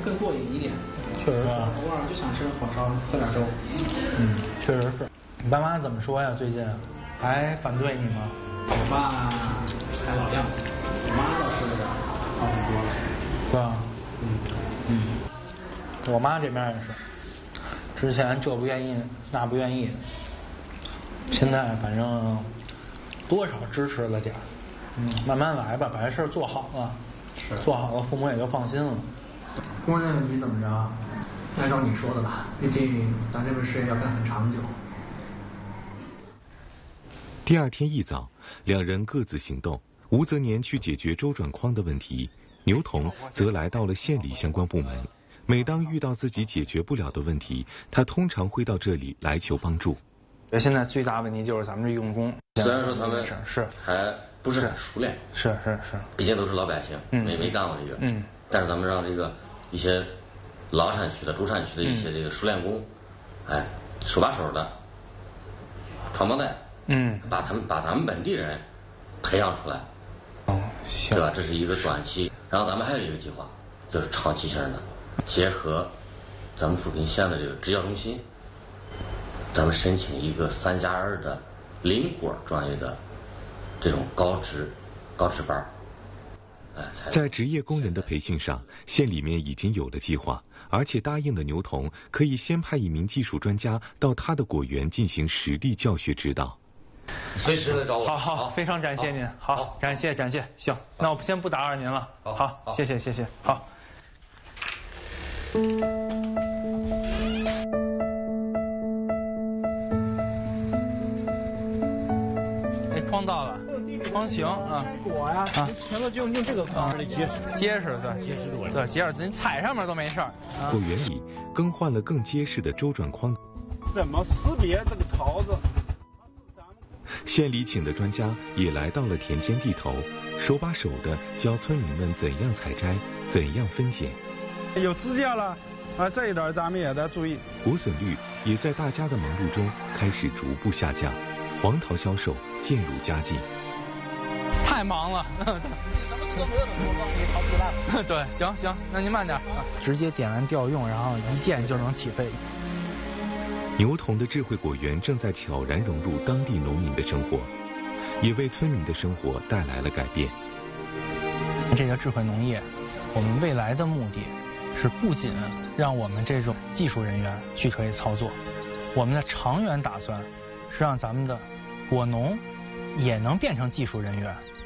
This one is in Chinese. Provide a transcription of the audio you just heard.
更过瘾一点。 确实是， 偶尔就想吃火烧，喝点粥。 确实是。你爸妈怎么说呀？最近还反对你吗？ 我爸还老样，我妈倒是好很多了。 是吧？我妈这边也是，之前这不愿意那不愿意，现在反正多少支持了点儿。慢慢来吧，把这事儿做好了，做好了，父母也就放心了。婚姻问题怎么着？ 按照你说的吧，毕竟咱这个事业要干很长久。 第二天一早，两人各自行动。吴泽年去解决周转框的问题，牛童则来到了县里相关部门。每当遇到自己解决不了的问题，他通常会到这里来求帮助。 现在最大问题就是咱们这用工， 虽然说他们是还不是很熟练， 是， 毕竟都是老百姓，没干过这个，但是咱们让这个一些老产区的、主产区的一些这个熟练工，手把手的传帮带，把咱们本地人培养出来， 行， 对吧？这是一个短期，然后咱们还有一个计划，就是长期性的，结合咱们抚平县的这个支教中心，咱们申请一个3+2的零果专业的这种高职班。 在职业工人的培训上，县里面已经有了计划，而且答应了牛童可以先派一名技术专家到他的果园进行实地教学指导。 随时来找我。 好，非常感谢您。好，感谢。行，那我先不打扰您了。好，谢谢。好。框到了，框行啊。 果呀，全都就用这个框的结实对，结实，你踩上面都没事儿。 果园里更换了更结实的周转框。 怎么识别这个桃子？ 县里请的专家也来到了田间地头，手把手的教村民们怎样采摘，怎样分拣。 有支架了这一点咱们也得注意。 果损率也在大家的忙碌中开始逐步下降，黄桃销售渐入佳境。 太忙了。 什么事都没有的时候，你逃不烂。 对，行，那您慢点。直接点完调用，然后一键就能起飞。 牛童的智慧果园正在悄然融入当地农民的生活，也为村民的生活带来了改变。 这个智慧农业，我们未来的目的是不仅让我们这种技术人员去可以操作，我们的长远打算是让咱们的果农也能变成技术人员。